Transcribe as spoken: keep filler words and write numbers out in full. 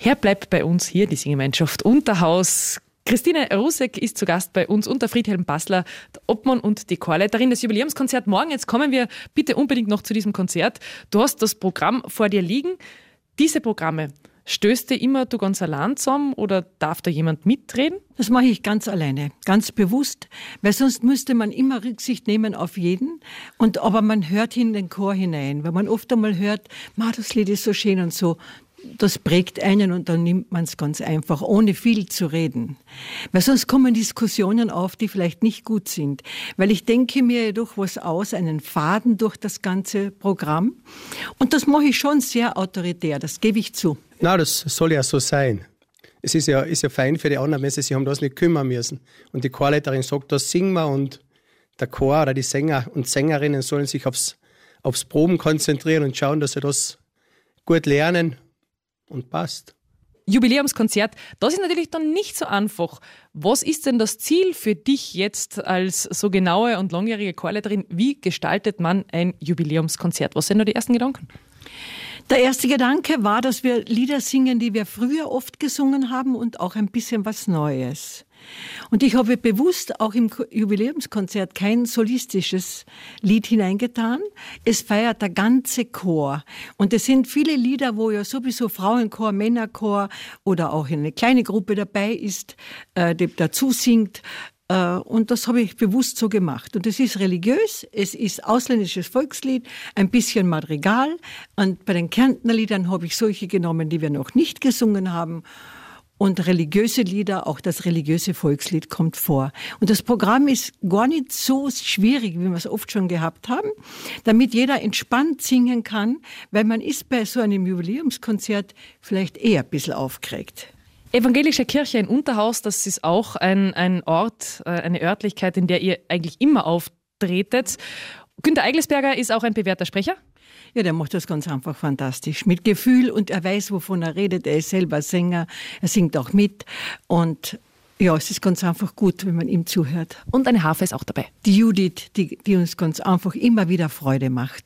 Herr bleibt bei uns hier die Singgemeinschaft Unterhaus. Christine Rusek ist zu Gast bei uns und der Friedhelm Bassler, der Obmann und die Chorleiterin des Jubiläumskonzert morgen. Jetzt kommen wir bitte unbedingt noch zu diesem Konzert. Du hast das Programm vor dir liegen. Diese Programme, stößt dir immer du ganz allein zusammen oder darf da jemand mitreden? Das mache ich ganz alleine, ganz bewusst, weil sonst müsste man immer Rücksicht nehmen auf jeden. Und aber man hört in den Chor hinein, weil man oft einmal hört, Ma, das Lied ist so schön und so. Das prägt einen und dann nimmt man es ganz einfach, ohne viel zu reden. Weil sonst kommen Diskussionen auf, die vielleicht nicht gut sind. Weil ich denke mir jedoch was aus, einen Faden durch das ganze Programm. Und das mache ich schon sehr autoritär, das gebe ich zu. Na, das soll ja so sein. Es ist ja, ist ja fein für die anderen Messe, sie haben das nicht kümmern müssen. Und die Chorleiterin sagt, das singen wir und der Chor oder die Sänger und Sängerinnen sollen sich aufs, aufs Proben konzentrieren und schauen, dass sie das gut lernen. Und passt. Jubiläumskonzert, das ist natürlich dann nicht so einfach. Was ist denn das Ziel für dich jetzt als so genaue und langjährige Chorleiterin? Wie gestaltet man ein Jubiläumskonzert? Was sind da die ersten Gedanken? Der erste Gedanke war, dass wir Lieder singen, die wir früher oft gesungen haben und auch ein bisschen was Neues. Und ich habe bewusst auch im Jubiläumskonzert kein solistisches Lied hineingetan. Es feiert der ganze Chor. Und es sind viele Lieder, wo ja sowieso Frauenchor, Männerchor oder auch eine kleine Gruppe dabei ist, äh, die dazu singt. Äh, und das habe ich bewusst so gemacht. Und es ist religiös, es ist ausländisches Volkslied, ein bisschen Madrigal. Und bei den Kärntner Liedern habe ich solche genommen, die wir noch nicht gesungen haben. Und religiöse Lieder, auch das religiöse Volkslied kommt vor. Und das Programm ist gar nicht so schwierig, wie wir es oft schon gehabt haben, damit jeder entspannt singen kann, weil man ist bei so einem Jubiläumskonzert vielleicht eher ein bisschen aufgeregt. Evangelische Kirche in Unterhaus, das ist auch ein, ein Ort, eine Örtlichkeit, in der ihr eigentlich immer auftretet. Günter Eigelsberger ist auch ein bewährter Sprecher. Ja, der macht das ganz einfach fantastisch. Mit Gefühl und er weiß, wovon er redet. Er ist selber Sänger, er singt auch mit. Und ja, es ist ganz einfach gut, wenn man ihm zuhört. Und eine Harfe ist auch dabei. Die Judith, die, die uns ganz einfach immer wieder Freude macht.